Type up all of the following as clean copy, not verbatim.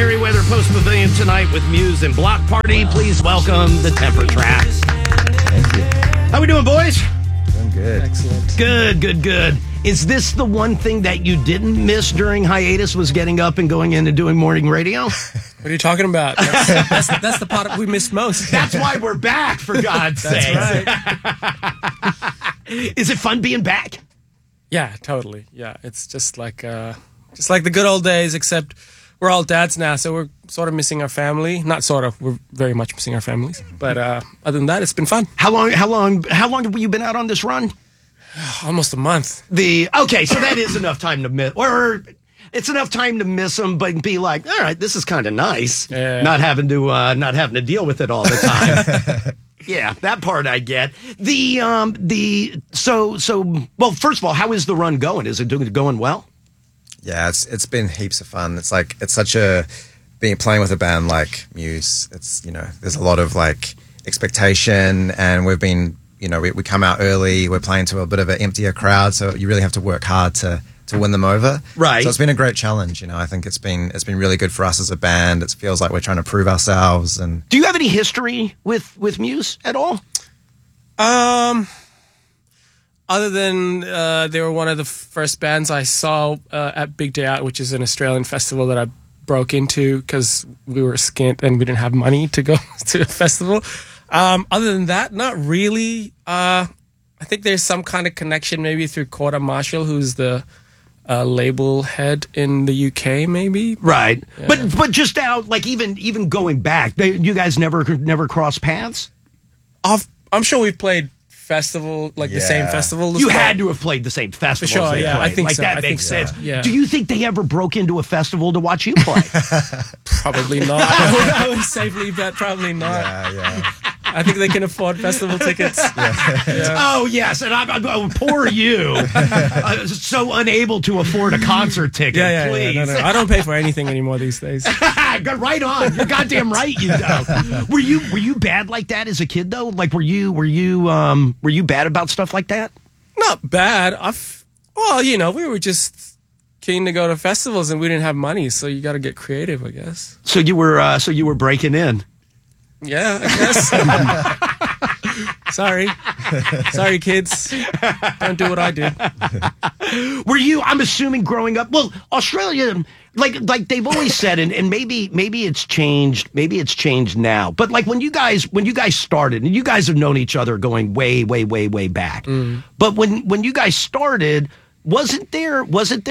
Merriweather Post Pavilion tonight with Muse and Block Party. Please welcome the Temper Trap. Thank you. How we doing, boys? Doing good. Excellent. Good. Is this the one thing that you didn't miss during hiatus, was getting up and going in and doing morning radio? What are you talking about? That's the part we missed most. That's why we're back, for God's sake. That's right. Is it fun being back? Yeah, totally. Yeah, it's just like the good old days, except we're all dads now, so we're sort of missing our family. Not sort of, we're very much missing our families. But other than that, it's been fun. How long have you been out on this run? Almost a month. Okay, so that is enough time to miss, or it's enough time to miss them, but be like, all right, this is kind of nice, not having to deal with it all the time. Yeah, that part I get. Well, first of all, how is the run going? Is it going well? Yeah, it's been heaps of fun. It's such playing with a band like Muse. It's, there's a lot of expectation, and we've been, we come out early. We're playing to a bit of an emptier crowd, so you really have to work hard to win them over. Right. So it's been a great challenge. I think it's been really good for us as a band. It feels like we're trying to prove ourselves. And do you have any history with Muse at all? Other than they were one of the first bands I saw at Big Day Out, which is an Australian festival that I broke into because we were skint and we didn't have money to go to a festival. Other than that, not really. I think there's some kind of connection maybe through Corda Marshall, who's the label head in the UK, maybe. Right. Yeah. But just out, even going back, you guys never crossed paths? I'm sure we've played festival, the same festival. You had to have played the same festival. For sure, yeah. I think so. That makes sense. Yeah. Do you think they ever broke into a festival to watch you play? Probably not. I would safely bet probably not. Yeah. I think they can afford festival tickets. Yeah. Oh, yes. And I'm poor you. So unable to afford a concert ticket, please. No. I don't pay for anything anymore these days. Right on. You're goddamn right you don't. Were you bad like that as a kid, though? Were you bad about stuff like that? Not bad. We were just keen to go to festivals and we didn't have money, so you got to get creative, I guess. So you were breaking in. Yeah, I guess. Sorry, kids. Don't do what I did. I'm assuming growing up, well, Australia, like they've always said, and maybe it's changed now. But when you guys started, and you guys have known each other going way, way, way, way back. Mm. But when you guys started, wasn't there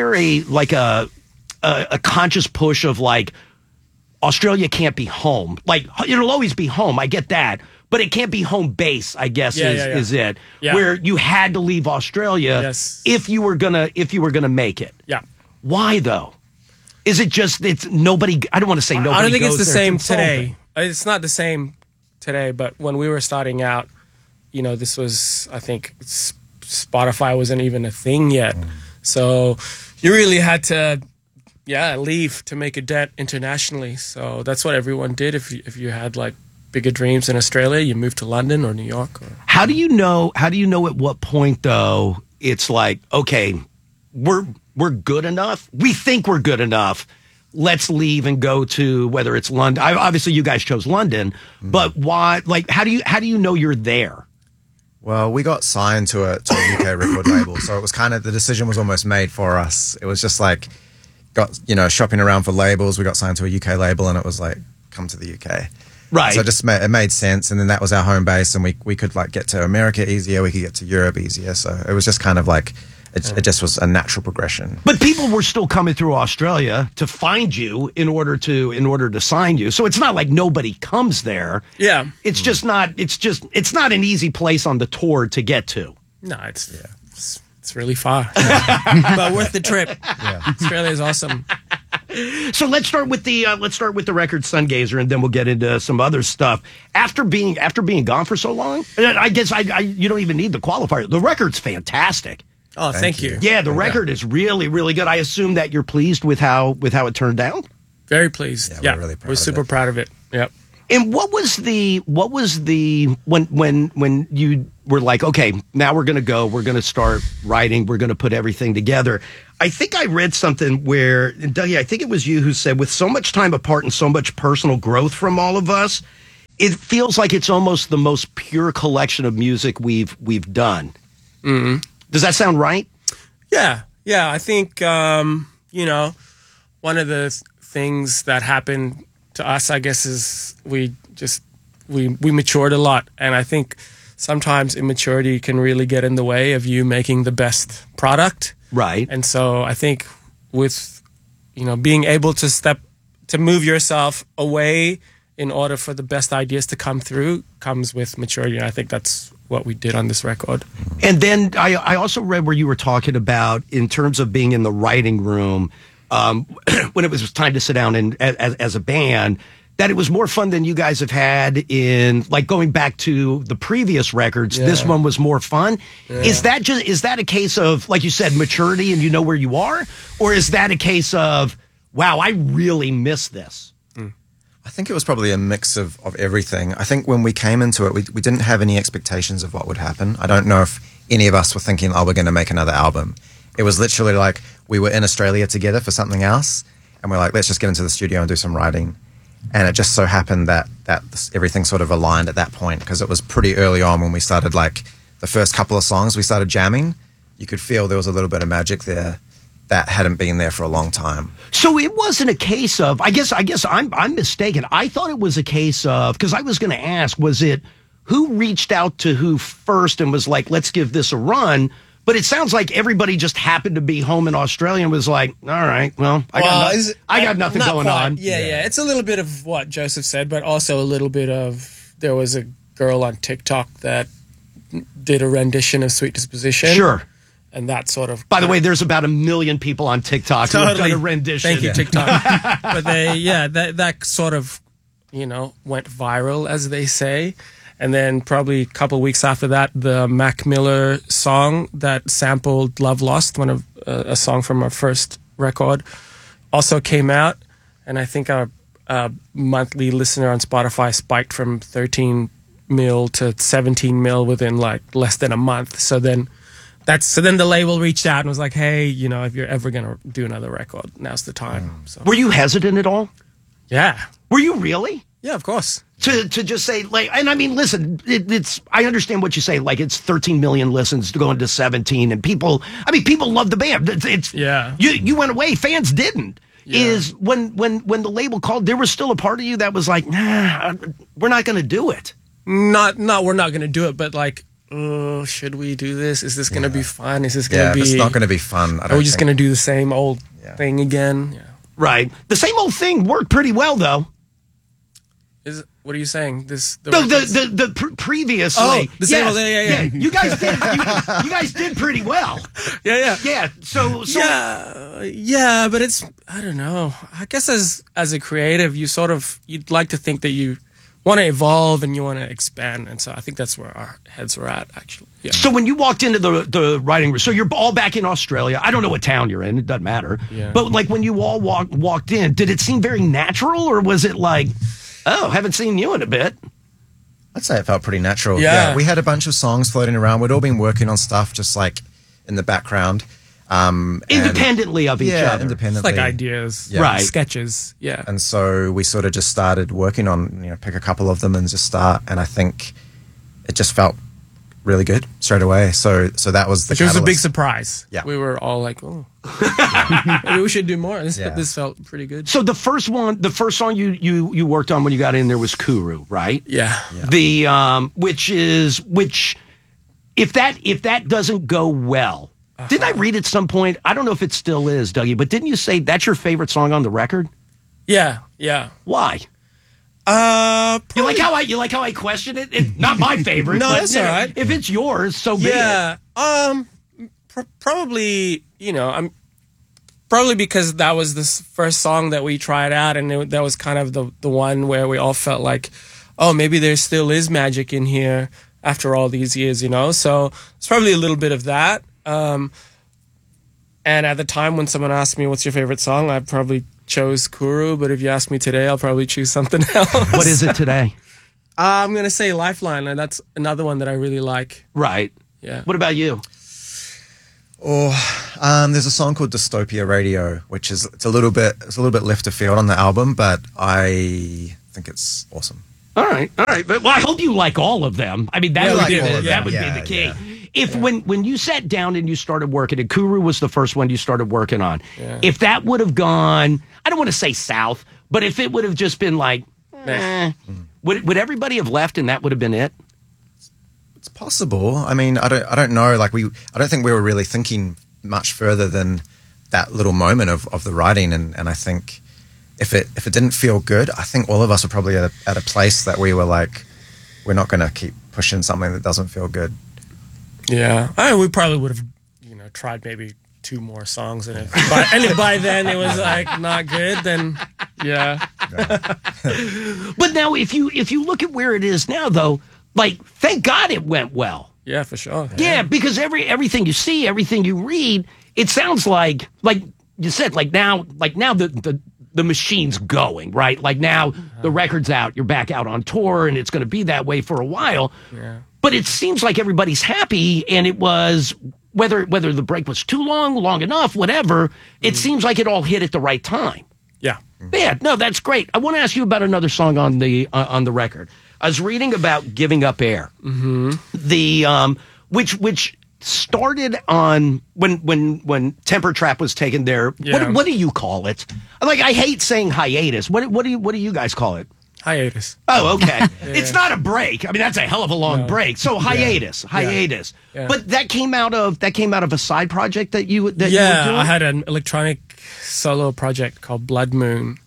a conscious push of Australia can't be home. It'll always be home. I get that. But it can't be home base, I guess, is it. Yeah. Where you had to leave Australia if you were gonna make it. Yeah. Why though? Is it just it's nobody I don't want to say nobody. I don't think goes it's the there. same It's today. It's not the same today, but when we were starting out, this was, I think Spotify wasn't even a thing yet. So you really had to leave to make a dent internationally. So that's what everyone did. If you had bigger dreams in Australia, you moved to London or New York. How do you know at what point though it's okay, we're good enough. We think we're good enough. Let's leave and go to whether it's London. Obviously, you guys chose London, but why? How do you know you're there? Well, we got signed to a UK record label, so it was kind of the decision was almost made for us. It was just got shopping around for labels. We got signed to a UK label, and it was come to the UK. Right. So it made sense, and then that was our home base, and we could get to America easier. We could get to Europe easier. So it was just kind of it just was a natural progression. But people were still coming through Australia to find you in order to sign you. So it's not like nobody comes there. Yeah. It's just not. It's not an easy place on the tour to get to. No, it's really far, but worth the trip. Yeah. Australia is awesome. So let's start with the record Sungazer, and then we'll get into some other stuff. After being gone for so long, I guess you don't even need the qualifier. The record's fantastic. Oh, thank you. Yeah, the record is really, really good. I assume that you're pleased with how it turned out. Very pleased. Yeah, we're really proud. We're super proud of it. Yep. And what was the when we're like, okay, now we're going to go. We're going to start writing. We're going to put everything together. I think I read something where, Dougie, I think it was you who said, with so much time apart and so much personal growth from all of us, it feels like it's almost the most pure collection of music we've done. Mm-hmm. Does that sound right? Yeah. I think one of the things that happened to us, I guess, is we matured a lot, and I think sometimes immaturity can really get in the way of you making the best product. Right. And so I think with being able to move yourself away in order for the best ideas to come through comes with maturity, and I think that's what we did on this record. And then I also read where you were talking about, in terms of being in the writing room, when it was time to sit down and as a band, that it was more fun than you guys have had in, like, going back to the previous records. Yeah. This one was more fun. Yeah. Is that a case of, like you said, maturity and you know where you are? Or is that a case of, wow, I really miss this? I think it was probably a mix of everything. I think when we came into it, we didn't have any expectations of what would happen. I don't know if any of us were thinking, we're going to make another album. It was literally like we were in Australia together for something else, and we're like, let's just get into the studio and do some writing. And it just so happened that everything sort of aligned at that point, because it was pretty early on when we started, like, the first couple of songs we started jamming. You could feel there was a little bit of magic there that hadn't been there for a long time. So it wasn't a case of, I guess I'm mistaken. I thought it was a case of, because I was going to ask, was it who reached out to who first and was like, let's give this a run? But it sounds like everybody just happened to be home in Australia and was like, all right, well, I got nothing going on. Yeah. It's a little bit of what Joseph said, but also a little bit of, there was a girl on TikTok that did a rendition of Sweet Disposition. Sure. And that sort of... By the way, there's about 1 million people on TikTok who have done a rendition. Thank you, TikTok. But that sort of, went viral, as they say. And then probably a couple of weeks after that, the Mac Miller song that sampled Love Lost, a song from our first record, also came out. And I think our monthly listener on Spotify spiked from 13 mil to 17 mil within like less than a month. So then the label reached out and was like, hey, if you're ever going to do another record, now's the time. So. Were you hesitant at all? Yeah. Were you really? Yeah, of course. To just say, like, and I mean, listen, it's, I understand what you say, like, it's 13 million listens to go into 17, and people love the band. It's you went away, fans didn't. Yeah. Is when the label called, there was still a part of you that was like, nah, we're not going to do it. We're not going to do it, but like, should we do this? Is this going to be fun? Is this going to be... it's not going to be fun. Are we just going to do the same old thing again? Yeah. Right. The same old thing worked pretty well, though. What are you saying? Previously. Oh, the same old, yeah. You guys did. You guys did pretty well. Yeah. So yeah, but it's, I don't know. I guess as a creative, you'd like to think that you want to evolve and you want to expand, and so I think that's where our heads were at, actually. Yeah. So when you walked into the writing room, so you're all back in Australia. I don't know what town you're in; it doesn't matter. Yeah. But like when you all walked in, did it seem very natural, or was it like, oh, haven't seen you in a bit? I'd say it felt pretty natural. Yeah. We had a bunch of songs floating around. We'd all been working on stuff just like in the background. Independently of each other. Independently. It's like ideas, right? Sketches, yeah. And so we sort of just started working on, pick a couple of them and just start. And I think it just felt really good straight away. So that was the Which was a big surprise. Yeah. We were all like, oh, maybe we should do more. This felt pretty good. So the first song you worked on when you got in there was Kuru, right? Yeah. The which if that doesn't go well. Didn't I read at some point? I don't know if it still is, Dougie, but didn't you say that's your favorite song on the record? Yeah. Why? You like how I question it? It's not my favorite. No, but, that's all right. If it's yours, so be it. Probably. Probably because that was the first song that we tried out, and that was kind of the one where we all felt like, oh, maybe there still is magic in here after all these years, So it's probably a little bit of that. And at the time when someone asked me, what's your favorite song? I probably chose Kuru, but if you ask me today, I'll probably choose something else. What is it today? I'm gonna say Lifeline, and that's another one that I really like. Right. Yeah. What about you? Or there's a song called Dystopia Radio, which is it's a little bit left of field on the album, but I think it's awesome. All right. But well, I hope you like all of them. I mean, that would be the key. Yeah. If when you sat down and you started working, and Kuru was the first one you started working on, if that would have gone, I don't want to say south, but if it would have just been like, would everybody have left and that would have been it? It's possible. I mean, I don't know. Like I don't think we were really thinking much further than that little moment of the writing, and I think if it didn't feel good, I think all of us were probably at a place that we were like, we're not going to keep pushing something that doesn't feel good. Yeah, we probably would have, tried maybe 2 more songs, and by then it was like not good. Then, yeah. But now, if you look at where it is now, though, like, thank God it went well. Yeah, for sure. Yeah, because everything you see, everything you read, it sounds like you said, like now the machine's going, right? Like now the record's out, you're back out on tour, and it's going to be that way for a while. Yeah. But it seems like everybody's happy, and it was whether the break was too long enough, whatever. It seems like it all hit at the right time. Yeah. Yeah, no, that's great. I want to ask you about another song on the record. I was reading about Giving Up Air, the which started on when Temper Trap was taken there. Yeah. What do you call it? Like, I hate saying hiatus. What do you guys call it? Hiatus. Oh, okay. It's not a break. I mean, that's a hell of a long break. So hiatus. Yeah. But that came out of a side project that you were doing? I had an electronic solo project called Blood Moon.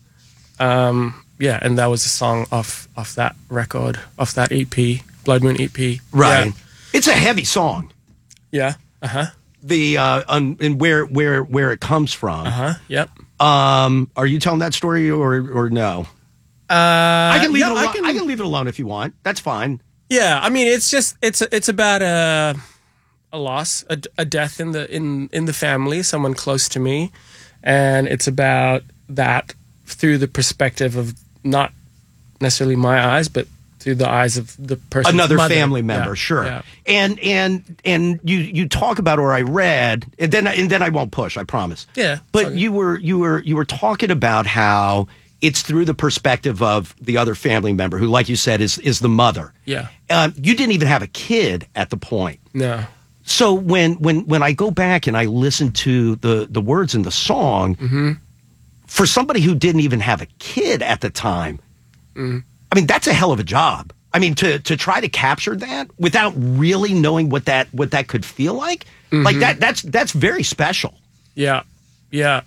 And that was a song off that record, off that EP, Blood Moon EP. Right. Yeah. It's a heavy song. Yeah. The and where it comes from. Yep. Are you telling that story or no? I can leave it alone. I can leave it alone if you want. That's fine. Yeah, I mean, it's about a loss, a death in the family, someone close to me, and it's about that through the perspective of not necessarily my eyes, but through the eyes of the person, another mother. family member. Sure. Yeah. And you talk about, or I read, and then I won't push, I promise. Yeah. But okay. you were talking about how it's through the perspective of the other family member who, like you said, is the mother. Yeah. You didn't even have a kid at the point. No. So when I go back and I listen to the words in the song, for somebody who didn't even have a kid at the time, I mean, that's a hell of a job. I mean, to try to capture that without really knowing what that could feel like, like that's very special. Yeah. Yeah.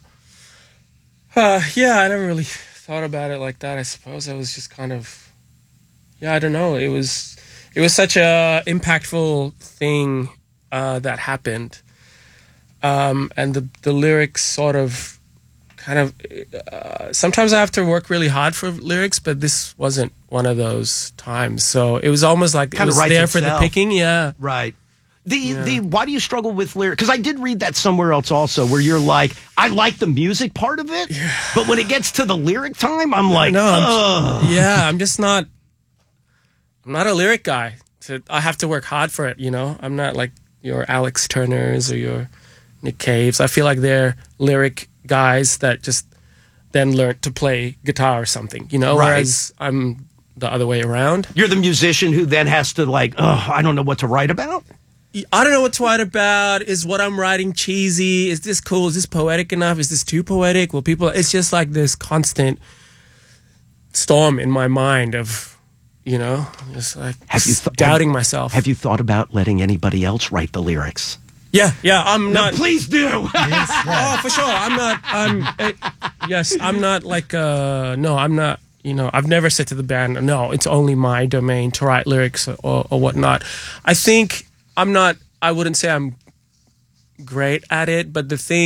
I never really thought about it like that. I suppose I was just kind of, I don't know. It was such a impactful thing that happened, and the lyrics sort of, kind of. Sometimes I have to work really hard for lyrics, but this wasn't one of those times. So it was almost like Kind it of was writes there for the itself. picking. Yeah. Right. The why do you struggle with lyrics? Because I did read that somewhere else also, where you're like, I like the music part of it, but when it gets to the lyric time, I'm like, I'm just not. I'm not a lyric guy. I have to work hard for it. I'm not like your Alex Turners or your Nick Caves. I feel like they're lyric guys that just then learn to play guitar or something. Right. Whereas I'm the other way around. You're the musician who then has to like, I don't know what to write about. I don't know what to write about. Is what I'm writing cheesy? Is this cool? Is this poetic enough? Is this too poetic? Well, it's just like this constant storm in my mind of, just like doubting myself. Have you thought about letting anybody else write the lyrics? Yeah, I'm not. Please do. Oh, for sure. I'm not like, no, I'm not, I've never said to the band, no, it's only my domain to write lyrics or whatnot. I think I wouldn't say I'm great at it, but the thing